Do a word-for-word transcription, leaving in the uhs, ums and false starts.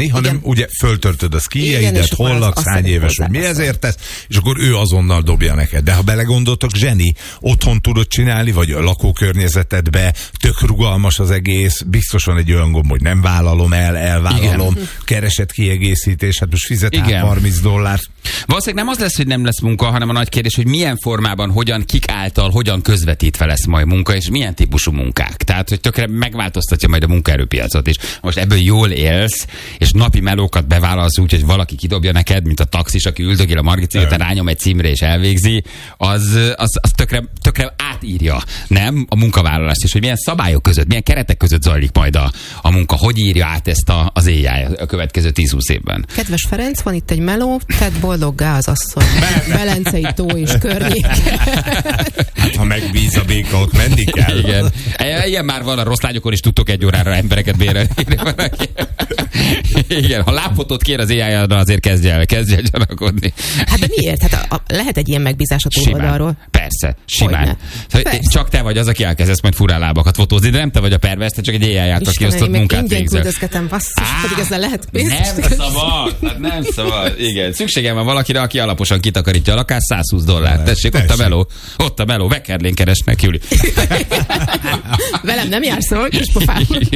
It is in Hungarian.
írni, hanem igen. ugye föltöltöd a szkíjeidet, hol laksz, hány éves, hogy mi ezért tesz, és akkor ő azonnal dobja neked. De ha belegondoltok, zseni, otthon tudod csinálni, vagy a lakókörnyezetedbe, tök rugalmas az egész, biztosan egy olyan gomb, hogy nem vállalom el, elvállalom, igen. keresett kiegészítés, hát most fizet harminc dollárt. Valószínűleg nem az lesz, hogy nem lesz munka, hanem a nagy kérdés, hogy milyen formában, hogyan, kik által, hogyan közvetítve lesz majd munka, és milyen típusú munkák. Tehát, hogy tökre megváltoztatja majd a munkaerőpiacot is. Most ebből jól élsz, és napi melókat bevállalsz úgy, hogy valaki kidobja neked, mint a taxis, aki üldögél a Margit szigetén, rányom egy címre és elvégzi, az, az, az tökre, tökre átírja, nem? A munkavállalást, és hogy milyen szabályok között, milyen keretek között zajlik majd a, a munka, hogy írja át ezt a, az á i a következő tíz-húsz évben. Kedves Ferenc, van itt egy meló, tedd boldoggá az asszony. Velencei tó és környék. Hát, ha megbíz a béka, ott menni kell. Igen. Ilyen már van, a rossz lányokon is tudtok egy órára embereket bérelni. Igen, ha lápfotót kér az á i-ra, azért kezdj el, kezdj el gyanakodni. Hát de miért? Hát a, a, lehet egy ilyen megbízás a túloldalról. Persze, simán. Persze. Csak te vagy az, aki elkezdesz majd furán lábakat fotózni, de nem te vagy a pervers, te csak egy á i által kiosztott munkát végzel. Ingyen küldözgetem, basszus, pedig ezzel lehet pénzt. Nem szabad, hát nem szabad. Igen, szükségem van valakire, aki alaposan kitakarítja a lakást, százhúsz dollár. Tessék, ott a meló, ott a meló, Vekerlén keresnek, Juli. Velem nem jársz, szóval kis pofám.